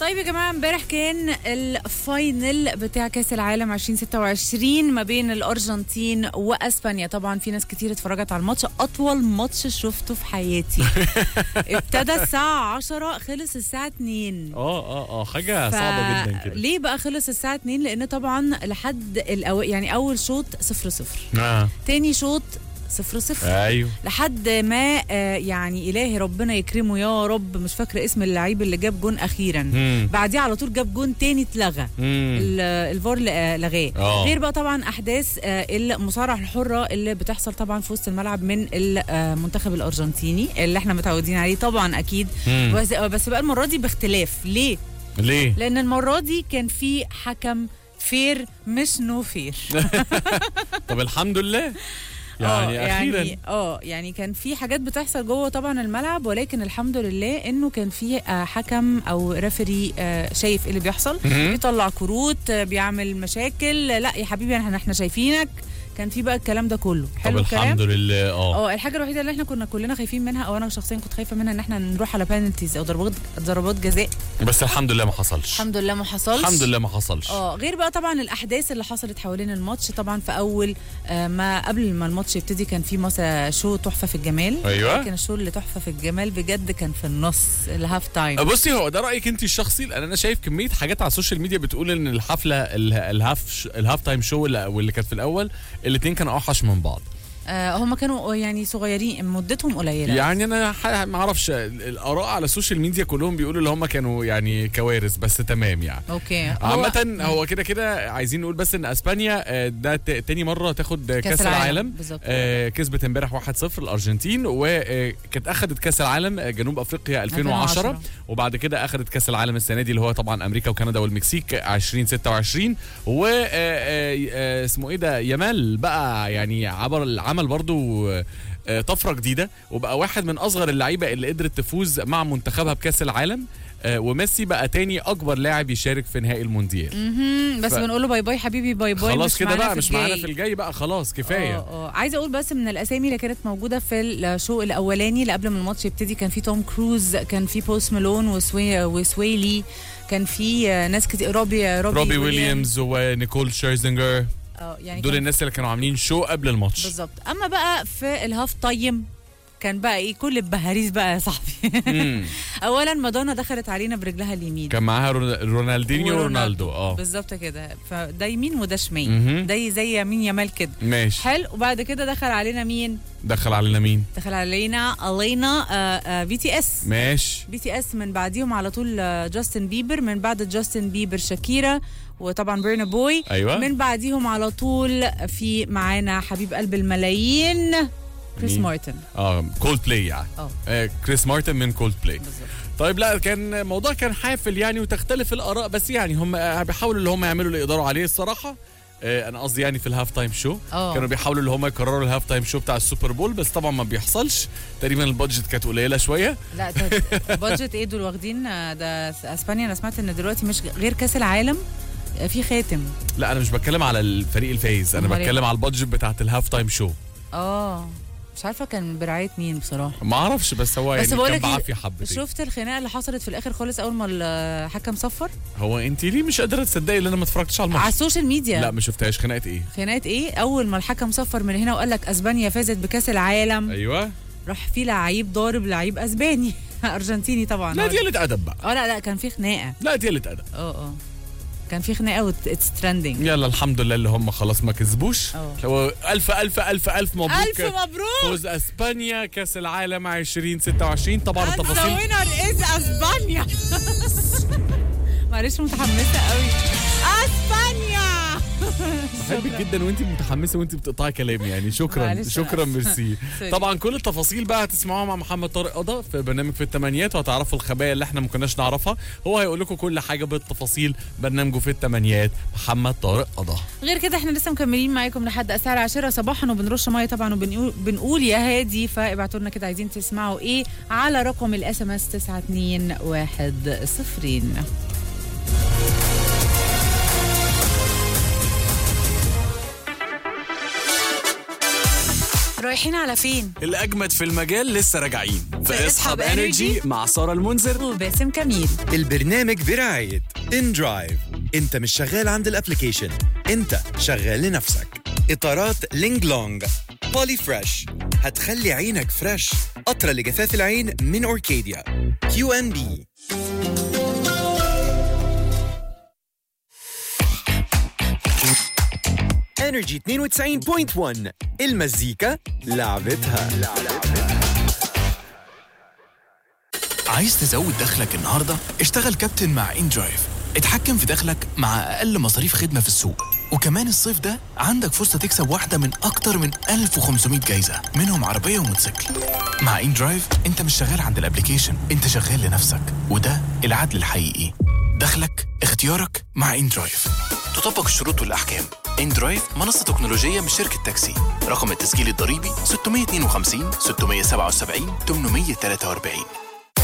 طيب يا جماعة، امبارح كان الفاينل بتاع كأس العالم 2026 ما بين الأرجنتين وأسبانيا. طبعا في ناس كتير اتفرجت على الماتش، أطول ماتش شفته في حياتي. ابتدى الساعة 10 خلص الساعة 2. حاجة صعبة جدا كده. ليه بقى خلص الساعة 2؟ لأن طبعا لحد يعني أول شوط 0-0، تاني شوط 0-0، ايوه، لحد ما يعني إلهي ربنا يكرمه يا رب، مش فاكرة اسم اللعيب اللي جاب جون أخيرا. بعديه على طول جاب جون تاني اتلغى، الفار لغاه. غير بقى طبعا أحداث المصارعة الحرة اللي بتحصل طبعا في وسط الملعب من المنتخب الأرجنتيني اللي احنا متعودين عليه طبعا أكيد. بس بقى المرة دي باختلاف. ليه؟ لأن المرة دي كان في حكم فير مش نو فير. طب الحمد لله يعني اخيرا. يعني كان في حاجات بتحصل جوه طبعا الملعب، ولكن الحمد لله انه كان في حكم او ريفري شايف ايه اللي بيحصل، بيطلع كروت، بيعمل مشاكل. لا يا حبيبي احنا شايفينك. كان في بقى الكلام ده كله. حلو الكلام. الحمد لله. الحاجه الوحيده اللي احنا كنا كلنا خايفين منها، او انا شخصيا كنت خايفه منها، ان احنا نروح على بينالتيز او ضربات جزاء. بس الحمد لله ما حصلش. الحمد لله ما حصلش. غير بقى طبعا الاحداث اللي حصلت حوالين الماتش. طبعا في اول ما قبل ما الماتش يبتدي كان في مثلا شو تحفه في الجمال. ايوه، لكن الشو اللي تحفه في الجمال بجد كان في النص، الهاف تايم. بصي، هو ده رايك انت الشخصي. انا شايف كميه حاجات على السوشيال ميديا بتقول ان الحفله الهاف تايم شو واللي كانت في الاول الاثنين كانوا اوحش من بعض. هم كانوا يعني صغيرين، مدتهم قليله. يعني انا ما اعرفش، الاراء على السوشيال ميديا كلهم بيقولوا اللي هم كانوا يعني كوارث، بس تمام يعني. اوكي. عامه هو كده عايزين نقول بس ان اسبانيا ده تاني مره تاخد كاس العالم. كسبت امبارح 1-0 الارجنتين، وكانت اخذت كاس العالم جنوب افريقيا 2010، وبعد كده اخذت كاس العالم السنه دي اللي هو طبعا امريكا وكندا والمكسيك 2026. و اسمه ايه ده، يامال بقى يعني عمل برضو طفرة جديدة، وبقى واحد من أصغر اللعيبة اللي قدرت تفوز مع منتخبها بكأس العالم. وميسي بقى تاني أكبر لاعب يشارك في نهائي المونديال. بس بنقول له باي باي حبيبي، باي باي. خلاص كده بقى مش معانا في الجاي بقى، خلاص كفاية. عايزة أقول بس من الأسامي اللي كانت موجودة في الشو الأولاني اللي قبل ما الماتش يبتدي، كان في توم كروز، كان في بوست مالون وسويلي، كان في ناس كتير، روبي ويليامز ونيكول شيرزينجر. يعني دول الناس اللي كانوا عاملين شو قبل الماتش بالظبط. اما بقى في الهاف تايم كان بقى ايه كل البهاريز بقى يا صاحبي. اولا مادونا دخلت علينا برجلها اليمين، كان معاها رونالدينيو ورونالدو. بالظبط كده، فده يمين وده شمال، ده زي يمين يامال كده. ماشي، حلو. وبعد كده دخل علينا مين؟ دخل علينا بي تي اس. ماشي، بي تي اس. من بعديهم على طول جاستن بيبر، من بعد جاستن بيبر شاكيرا، وطبعا بيرنا بوي. أيوة. من بعديهم على طول في معانا حبيب قلب الملايين كريس مارتن. كولد بلاي يعني. كريس مارتن من كولد بلاي. طيب، لا كان الموضوع كان حافل يعني، وتختلف الآراء، بس يعني هم بيحاولوا اللي هم يعملوا اللي يقدروا عليه الصراحة. انا قصدي يعني في الهاف تايم شو كانوا بيحاولوا اللي هم يكرروا الهاف تايم شو بتاع السوبر بول، بس طبعا ما بيحصلش. تقريبا البادجت كانت قليله شويه. لا بادجت ايه دول واخدين ده اسبانيا. انا سمعت ان دلوقتي مش غير كاس العالم في خاتم. لا انا مش بتكلم على الفريق الفايز، انا بتكلم على البادجت بتاعت الهاف تايم شو. مش عارفه كان برعايه مين بصراحه، ما اعرفش، بس هو يعني كان بعافيه حبتين. شفت الخناقه اللي حصلت في الاخر خالص اول ما الحكم صفر؟ هو انت ليه مش قادره تصدقي ان انا ما اتفرجتش على الماتش على السوشيال ميديا؟ لا ما شفتهاش. خناقه ايه اول ما الحكم صفر من هنا وقال لك اسبانيا فازت بكاس العالم. ايوه، راح في لعيب ضارب لعيب اسباني ارجنتيني طبعا. لا دي قله ادب بقى. لا كان في خناقه. لا دي قله ادب. كان في خناقه واتس ترندنج. يلا الحمد لله اللي هم خلاص ما كسبوش. الف الف الف الف مبروك. الف مبروك فوز اسبانيا كاس العالم 2026. طبعا التفاصيل وينر از اسبانيا. معلش متحمسه قوي. اسبانيا. بحبك جدا وانت متحمسه وانت بتقطعي كلامي يعني. شكرا ميرسي. طبعا كل التفاصيل بقى هتسمعوها مع محمد طارق قضا في برنامج في الثمانيات، وهتعرفوا الخبايا اللي احنا ما كناش نعرفها. هو هيقول لكم كل حاجه بالتفاصيل. برنامجه في الثمانيات محمد طارق قضا. غير كده احنا لسه مكملين معاكم لحد الساعه 10 صباحا، وبنرش ميه طبعا، وبنقول يا هادي. فابعتوا لنا كده عايزين تسمعوا ايه على رقم الاس ام اس 92110. رايحين على فين؟ الأجمد في المجال لسه راجعين في اصحاب انرجي مع سارة المنذر وباسم كميل. البرنامج برعاية إن درايف. انت مش شغال عند الابليكيشن، انت شغال لنفسك. اطارات لينج لونج بولي فريش هتخلي عينك فريش. قطرة لجفاف العين من أوركيديا. QNB. انرجي 92.1 المزيكا لعبتها. عايز تزود دخلك النهارده؟ اشتغل كابتن مع إن درايف. اتحكم في دخلك مع أقل مصاريف خدمة في السوق. وكمان الصيف ده عندك فرصة تكسب واحدة من أكتر من 1500 جايزة، منهم عربية وموتوسيكل. مع إن درايف انت مش شغال عند الابليكيشن، انت شغال لنفسك، وده العدل الحقيقي. دخلك اختيارك مع إن درايف. تطبق الشروط والأحكام. إن درايف منصة تكنولوجية من شركة تاكسي. رقم التسجيل الضريبي 652 677 843.